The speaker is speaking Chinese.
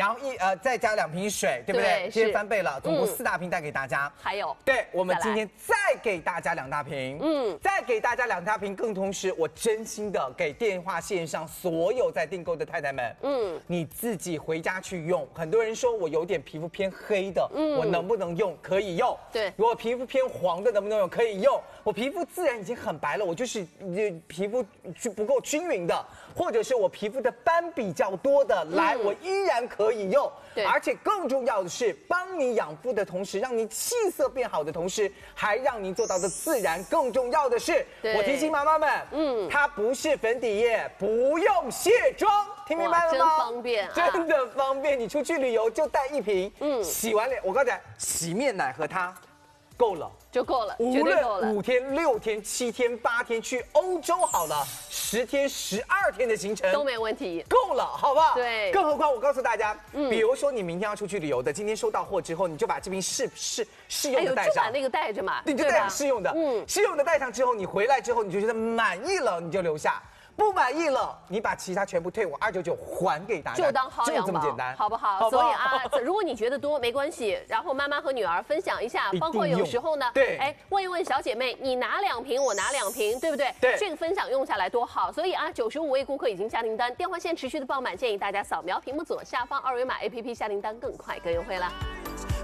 然后再加2瓶水，对不对？今天翻倍了，总共4大瓶带给大家。 还有， 对，我们今天再给大家2大瓶，再给大家2大瓶，更同时，我真心的给电话线上所有在订购的太太们，你自己回家去用。很多人说我有点皮肤偏黑的，我能不能用？可以用。 对， 我皮肤偏黄的能不能用？可以用。我皮肤自然已经很白了，我就是皮肤不够均匀的，或者是我皮肤的斑比较多的，来，我依然可以用。 对， 而且更重要的是，帮你养肤的同时，让你气色变好的同时，还让你做到的自然。更重要的是，我提醒妈妈们，它不是粉底液，不用卸妆，听明白了吗？ 真方便， 真的方便。你出去旅游就带1瓶，洗完脸，我告诉你，洗面奶和它够了。 就够了， 无论5天、6天、7天、8天，去欧洲好了，10天、12天的行程都没问题， 够了，好不好？ 对。 更何况我告诉大家，比如说你明天要出去旅游的，今天收到货之后，你就把这瓶试用的带上， 就把那个带着嘛， 你就带上试用的，试用的带上之后，你回来之后你就觉得满意了，你就留下。不满意了，你把其他全部退我299还给大家， 就当薅羊毛， 就这么简单， 好不好？所以啊，如果你觉得多没关系，然后妈妈和女儿分享一下，包括有时候呢， 对， 哎，问一问小姐妹，你拿2瓶，我拿2瓶，对不对？ 对， 这个分享用下来多好。所以啊，95位顾客已经下订单，电话线持续的爆满，建议大家扫描屏幕左下方2维码 APP 下订单，更快更优惠啦。